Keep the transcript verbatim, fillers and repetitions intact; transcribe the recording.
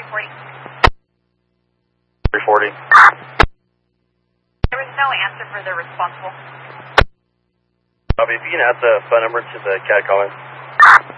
three forty. three forty. There was no answer for the responsible. Bobby, if you can add the phone number to the C A D comment.